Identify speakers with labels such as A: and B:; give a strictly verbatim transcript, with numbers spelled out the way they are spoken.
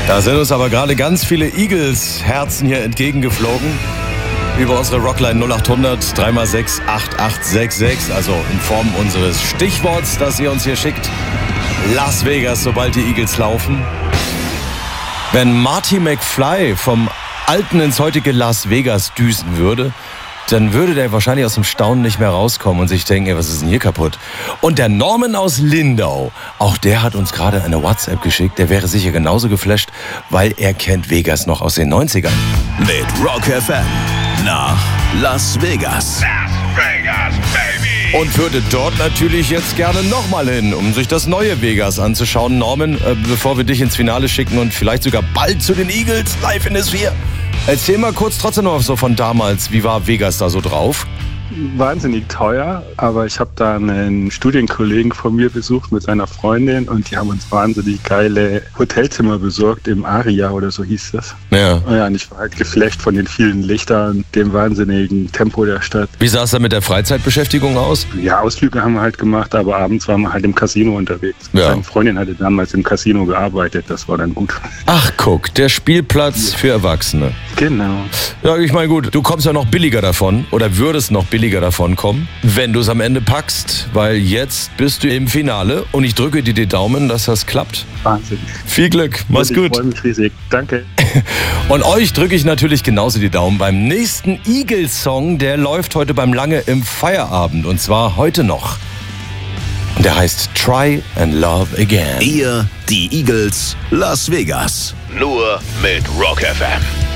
A: Da sind uns aber gerade ganz viele Eagles-Herzen hier entgegengeflogen. Über unsere Rockline null acht hundert drei mal sechs acht acht sechs sechs. Also in Form unseres Stichworts, das ihr uns hier schickt. Las Vegas, sobald die Eagles laufen. Wenn Marty McFly vom alten ins heutige Las Vegas düsen würde, dann würde der wahrscheinlich aus dem Staunen nicht mehr rauskommen und sich denken, ey, was ist denn hier kaputt? Und der Norman aus Lindau, auch der hat uns gerade eine WhatsApp geschickt. Der wäre sicher genauso geflasht, weil er kennt Vegas noch aus den neunzigern.
B: Mit Rock F M nach Las Vegas.
C: Las Vegas, baby!
A: Und würde dort natürlich jetzt gerne nochmal hin, um sich das neue Vegas anzuschauen. Norman, äh, bevor wir dich ins Finale schicken und vielleicht sogar bald zu den Eagles live in S vier. Erzähl mal kurz trotzdem noch so von damals. Wie war Vegas da so drauf?
D: Wahnsinnig teuer, aber ich habe da einen Studienkollegen von mir besucht mit seiner Freundin und die haben uns wahnsinnig geile Hotelzimmer besorgt im Aria oder so hieß das.
A: Ja.
D: Ja, und ich war halt geflasht von den vielen Lichtern, dem wahnsinnigen Tempo der Stadt.
A: Wie sah es da mit der Freizeitbeschäftigung aus?
D: Ja, Ausflüge haben wir halt gemacht, aber abends waren wir halt im Casino unterwegs.
A: Ja.
D: Seine Freundin hatte damals im Casino gearbeitet, das war dann gut.
A: Ach guck, der Spielplatz für Erwachsene.
D: Genau.
A: Ja, ich meine gut, du kommst ja noch billiger davon oder würdest noch billiger davon kommen, wenn du es am Ende packst, weil jetzt bist du im Finale und ich drücke dir die Daumen, dass das klappt.
D: Wahnsinn.
A: Viel Glück, mach's gut.
D: Ich freue mich riesig. Danke.
A: Und euch drücke ich natürlich genauso die Daumen beim nächsten Eagles-Song, der läuft heute beim Lange im Feierabend und zwar heute noch. Und der heißt Try and Love Again.
B: Ihr, die Eagles, Las Vegas.
C: Nur mit Rock F M.